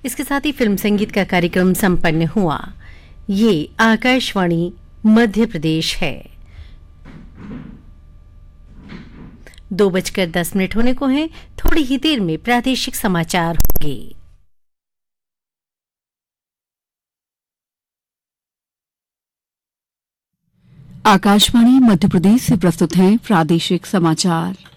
इसके साथ ही फिल्म संगीत का कार्यक्रम संपन्न हुआ। ये आकाशवाणी मध्य प्रदेश है। 2:10 होने को हैं। थोड़ी ही देर में प्रादेशिक समाचार होंगे। आकाशवाणी मध्य प्रदेश से प्रस्तुत हैं प्रादेशिक समाचार।